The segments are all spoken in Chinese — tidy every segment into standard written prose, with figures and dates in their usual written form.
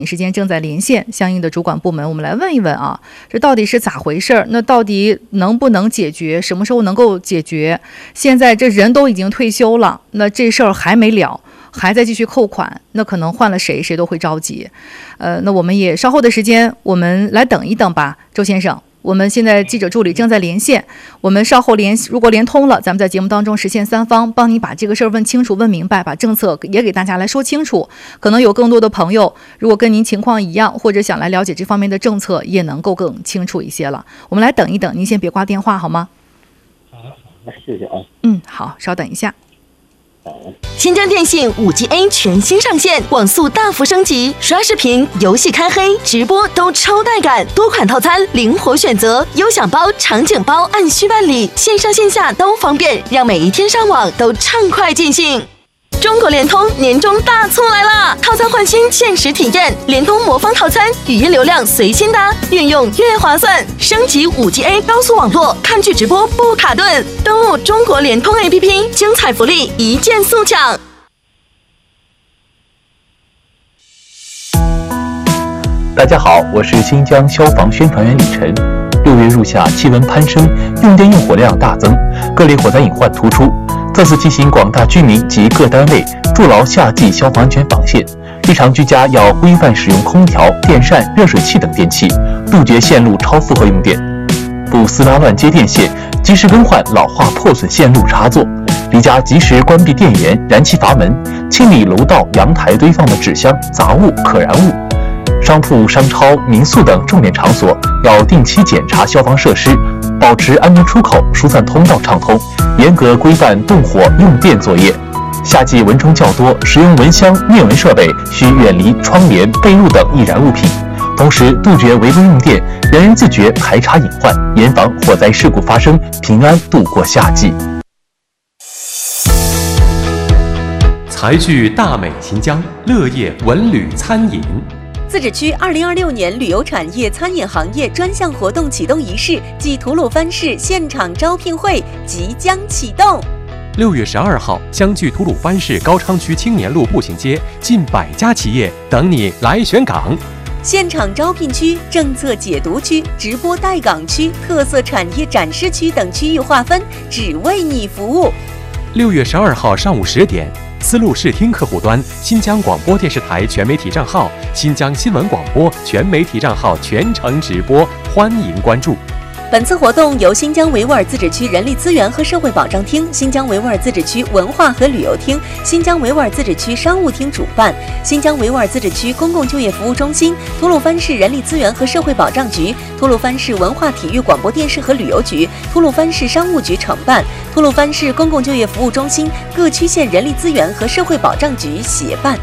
时间正在连线相应的主管部门，我们来问一问啊，这到底是咋回事？那到底能不能解决？什么时候能够解决？现在这人都已经退休了，那这事儿还没了，还在继续扣款，那可能换了谁都会着急。那我们也稍后的时间，我们来等一等吧，周先生。我们现在记者助理正在连线，我们稍后如果连通了，咱们在节目当中实现三方，帮你把这个事儿问清楚、问明白，把政策也给大家来说清楚。可能有更多的朋友，如果跟您情况一样，或者想来了解这方面的政策，也能够更清楚一些了。我们来等一等，您先别挂电话好吗？ 好，谢谢啊。 好，稍等一下。 新疆电信 5G A 全新上线，网速大幅升级，刷视频、游戏开黑、直播都超带感，多款套餐灵活选择，优享包、场景包按需办理，线上线下都方便，让每一天上网都畅快尽兴。中国联通年终大促来啦！套餐换新，限时体验，联通魔方套餐，语音流量随心搭，运用越划算。升级 5G A 高速网络，看剧直播不卡顿。登录中国联通 APP， 精彩福利一键速抢。 大家好，我是新疆消防宣传员李晨。6月入夏，气温攀升，用电用火量大增，各类火灾隐患突出。再次提醒广大居民及各单位筑牢夏季消防安全防线，日常居家要规范使用空调、电扇、热水器等电器，杜绝线路超负荷用电，不私拉乱接电线，及时更换老化破损线路插座，离家及时关闭电源、燃气阀门，清理楼道、阳台堆放的纸箱、杂物、可燃物。商铺、商超、民宿等重点场所要定期检查消防设施，保持安全出口、疏散通道畅通，严格规范动火用电作业。夏季蚊虫较多，使用蚊香、灭蚊设备需远离窗帘、被褥等易燃物品，同时杜绝违规用电，人人自觉排查隐患，严防火灾事故发生，平安度过夏季。 财聚大美新疆，乐业文旅餐饮。 自治区2026年旅游产业餐饮行业专项活动启动仪式暨吐鲁番市现场招聘会即将启动。 6月12号，相距吐鲁番市高昌区青年路步行街近100家企业等你来选岗。 现场招聘区、政策解读区、直播带岗区、特色产业展示区等区域划分，只为你服务。 6月12号上午10点。丝路视听客户端新疆广播电视台全媒体账号、新疆新闻广播全媒体账号全程直播，欢迎关注。 本次活动由新疆维吾尔自治区人力资源和社会保障厅、新疆维吾尔自治区文化和旅游厅、新疆维吾尔自治区商务厅主办，新疆维吾尔自治区公共就业服务中心、吐鲁番市人力资源和社会保障局、吐鲁番市文化体育广播电视和旅游局、吐鲁番市商务局承办，吐鲁番市公共就业服务中心、各区县人力资源和社会保障局协办。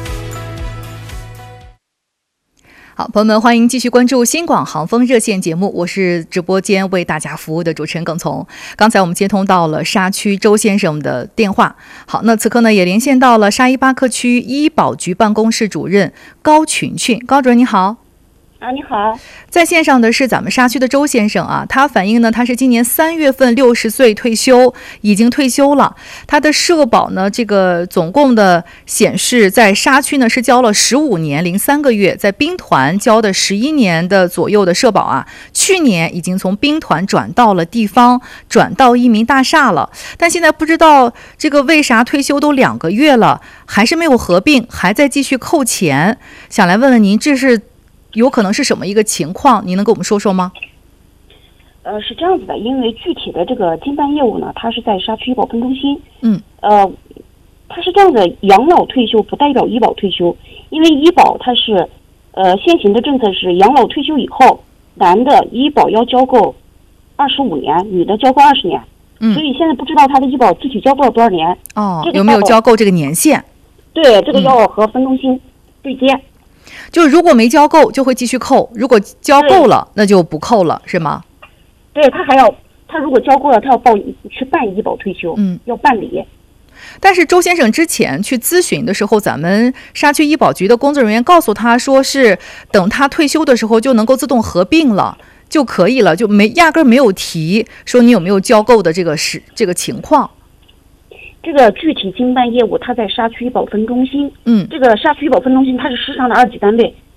好，朋友们，欢迎继续关注新广航风热线节目，我是直播间为大家服务的主持人耿从。刚才我们接通到了沙区周先生的电话，好，那此刻呢也连线到了沙依巴克区医保局办公室主任高群群。高主任你好。 你好， 在线上的是咱们沙区的周先生啊，他反映呢，他是今年3月份60岁退休，已经退休了。他的社保呢，这个总共的显示在沙区呢是交了15年零3个月，在兵团交的11年的左右的社保啊，去年已经从兵团转到了地方，转到一民大厦了。但现在不知道这个为啥退休都2个月了，还是没有合并，还在继续扣钱。想来问问您，这是有可能是什么一个情况？您能跟我们说说吗？ 是这样子的，因为具体的这个经办业务呢，它是在沙区医保分中心。它是这样的，养老退休不代表医保退休，因为医保它是，现行的政策是养老退休以后，男的医保要交够25年，女的交够20年。所以现在不知道他的医保具体交够了多少年。 有没有交够这个年限？ 对，这个要和分中心对接。 就是如果没交够就会继续扣，如果交够了那就不扣了，是吗？ 对，他如果交够了，他要去办医保退休，要办理。 但是周先生之前去咨询的时候，咱们沙区医保局的工作人员告诉他说，是等他退休的时候就能够自动合并了就可以了，就压根没有提说你有没有交够的这个情况。 这个具体经办业务，它在沙区医保分中心。这个沙区医保分中心它是市上的2级单位，